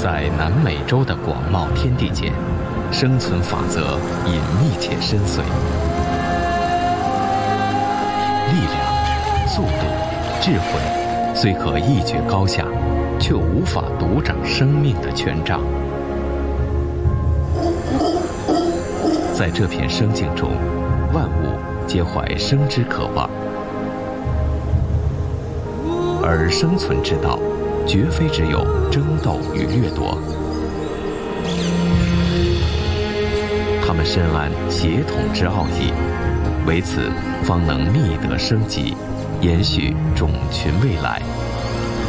在南美洲的广袤天地间，生存法则隐秘且深邃。力量、速度、智慧，虽可一决高下，却无法独掌生命的权杖。在这片生境中，万物皆怀生之渴望，而生存之道，绝非只有争斗与掠夺。他们深谙协同之奥义，为此方能觅得生机，延续种群未来。